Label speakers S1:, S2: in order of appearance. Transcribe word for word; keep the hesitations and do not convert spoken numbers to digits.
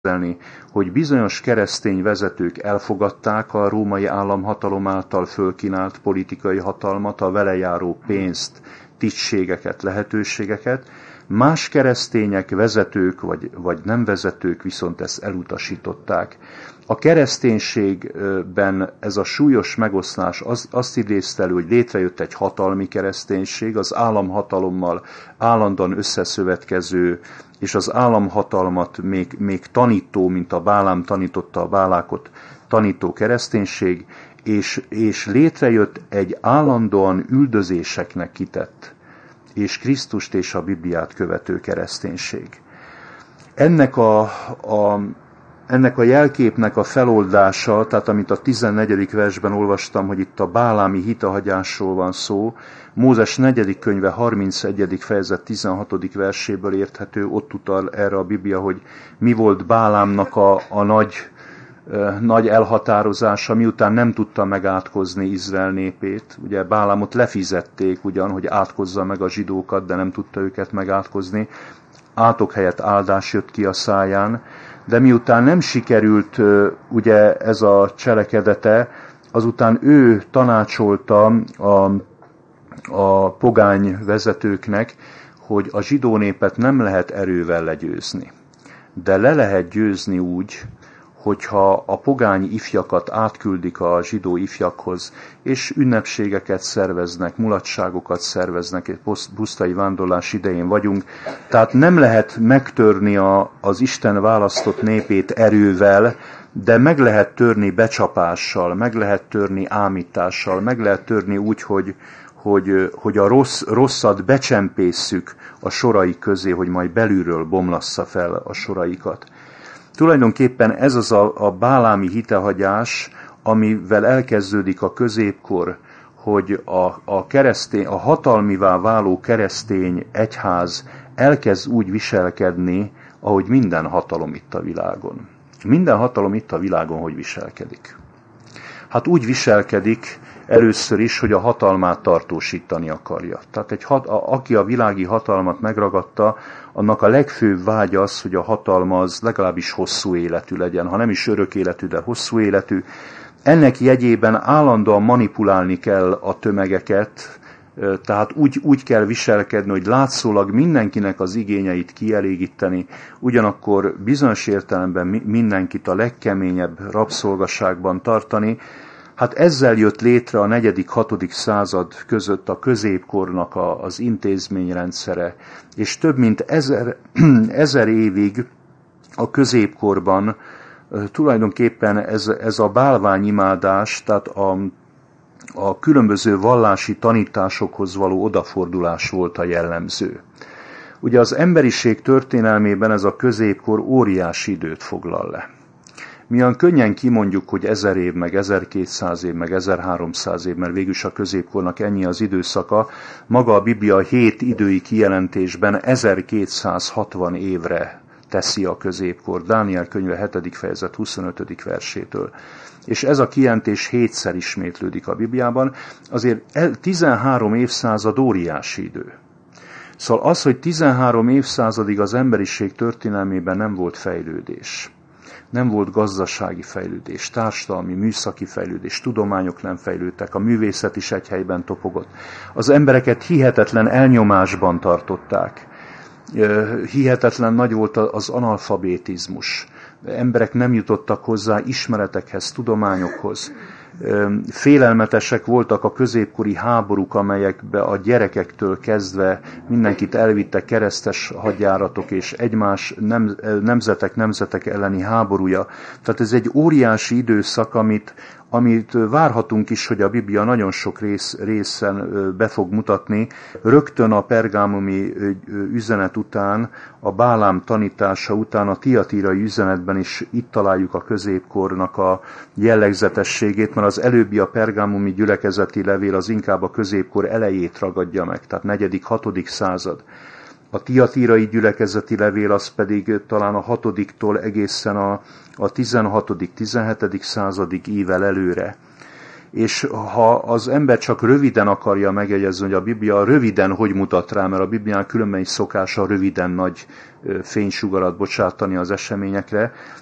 S1: hogy bizonyos keresztény vezetők elfogadták a római államhatalom által fölkínált politikai hatalmat, a vele járó pénzt, tisztségeket, lehetőségeket, más keresztények, vezetők vagy, vagy nem vezetők viszont ezt elutasították. A kereszténységben ez a súlyos megoszlás az, azt idézte elő, hogy létrejött egy hatalmi kereszténység, az államhatalommal állandóan összeszövetkező, és az államhatalmat még, még tanító, mint a Bálám tanította a Bálákot, tanító kereszténység, és, és létrejött egy állandóan üldözéseknek kitett, és Krisztust és a Bibliát követő kereszténység. Ennek a, a, ennek a jelképnek a feloldása, tehát amit a tizennegyedik versben olvastam, hogy itt a bálámi hitehagyásról van szó, Mózes negyedik könyve harmincegyedik fejezet tizenhatodik verséből érthető, ott utal erre a Biblia, hogy mi volt Bálámnak a, a nagy, eh, nagy elhatározása, miután nem tudta megátkozni Izrael népét. Ugye Bálámot lefizették ugyan, hogy átkozza meg a zsidókat, de nem tudta őket megátkozni. Átok helyett áldás jött ki a száján, de miután nem sikerült ugye ez a cselekedete, azután ő tanácsolta a, a pogány vezetőknek, hogy a zsidó népet nem lehet erővel legyőzni, de le lehet győzni úgy, hogyha a pogány ifjakat átküldik a zsidó ifjakhoz, és ünnepségeket szerveznek, mulatságokat szerveznek, egy pusztai vándorlás idején vagyunk. Tehát nem lehet megtörni a, az Isten választott népét erővel, de meg lehet törni becsapással, meg lehet törni ámítással, meg lehet törni úgy, hogy, hogy, hogy a rossz, rosszat becsempészük a sorai közé, hogy majd belülről bomlassza fel a soraikat. Tulajdonképpen ez az a, a bálámi hitehagyás, amivel elkezdődik a középkor, hogy a, a, keresztény, a hatalmivá váló keresztény egyház elkezd úgy viselkedni, ahogy minden hatalom itt a világon. Minden hatalom itt a világon hogy viselkedik? Hát úgy viselkedik először is, hogy a hatalmát tartósítani akarja. Tehát egy hat, a, aki a világi hatalmat megragadta, annak a legfőbb vágya az, hogy a hatalma az legalábbis hosszú életű legyen, ha nem is örök életű, de hosszú életű. Ennek jegyében állandóan manipulálni kell a tömegeket, tehát úgy, úgy kell viselkedni, hogy látszólag mindenkinek az igényeit kielégíteni, ugyanakkor bizonyos értelemben mindenkit a legkeményebb rabszolgaságban tartani. Hát ezzel jött létre a negyedik-hatodik század között a középkornak a, az intézményrendszere, és több mint ezer, ezer évig a középkorban tulajdonképpen ez, ez a bálványimádás, tehát a, a különböző vallási tanításokhoz való odafordulás volt a jellemző. Ugye az emberiség történelmében ez a középkor óriási időt foglal le. Mi olyan könnyen kimondjuk, hogy ezer év, meg ezerkétszáz év, meg ezerháromszáz év, mert végülis a középkornak ennyi az időszaka. Maga a Biblia hét idői kijelentésben ezerkétszázhatvan évre teszi a középkor. Dániel könyve hetedik fejezet huszonötödik versétől. És ez a kijelentés hétszer ismétlődik a Bibliában. Azért tizenhárom évszázad óriási idő. Szóval az, hogy tizenhárom évszázadig az emberiség történelmében nem volt fejlődés, nem volt gazdasági fejlődés, társadalmi, műszaki fejlődés, tudományok nem fejlődtek, a művészet is egy helyben topogott. Az embereket hihetetlen elnyomásban tartották. Hihetetlen nagy volt az analfabetizmus. Emberek nem jutottak hozzá ismeretekhez, tudományokhoz. Félelmetesek voltak a középkori háborúk, amelyekbe a gyerekektől kezdve mindenkit elvittek keresztes hadjáratok és egymás nem, nemzetek nemzetek elleni háborúja. Tehát ez egy óriási időszak, amit, amit várhatunk is, hogy a Biblia nagyon sok rész, részen be fog mutatni. Rögtön a pergámumi üzenet után, a Bálám tanítása után a tiatírai üzenetben is itt találjuk a középkornak a jellegzetességét, mert az előbbi a pergámumi gyülekezeti levél az inkább a középkor elejét ragadja meg, tehát negyedik, hatodik század. A tiatírai gyülekezeti levél az pedig talán a hatodiktól egészen a, a tizenhatodik, tizenhetedik századig ível előre. És ha az ember csak röviden akarja megjegyezni, hogy a Biblia röviden hogy mutat rá, mert a Biblián különben is szokása röviden nagy fénysugarat bocsátani az eseményekre,